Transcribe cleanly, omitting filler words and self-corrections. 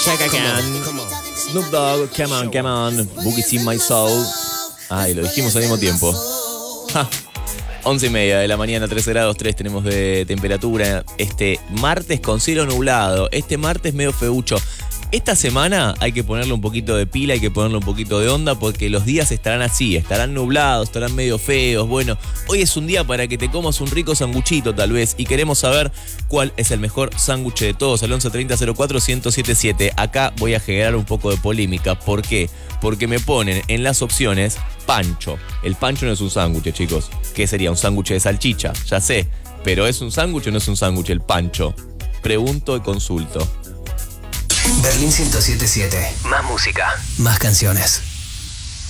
Chaka Khan, Snoop Dogg, come on, Boogies in my soul. Ay, lo dijimos al mismo tiempo. Ja. 11:30 de la mañana, 13 grados 3 tenemos de temperatura. Este martes con cielo nublado. Este martes medio feucho. Esta semana hay que ponerle un poquito de pila, hay que ponerle un poquito de onda porque los días estarán así, estarán nublados, estarán medio feos. Bueno, hoy es un día para que te comas un rico sanguchito tal vez y queremos saber cuál es el mejor sándwich de todos. Al 1130-04-1077. Acá voy a generar un poco de polémica. ¿Por qué? Porque me ponen en las opciones pancho. El pancho no es un sándwich, chicos. ¿Qué sería? ¿Un sándwich de salchicha? Ya sé. ¿Pero es un sándwich o no es un sándwich el pancho? Pregunto y consulto. Berlín 107.7. Más música, más canciones.